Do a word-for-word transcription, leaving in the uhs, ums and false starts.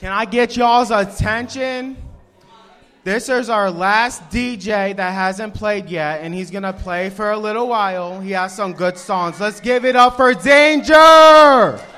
Can I get y'all's attention? This is our last D J that hasn't played yet, and he's going to play for a little while. He has some good songs. Let's give it up for Danger!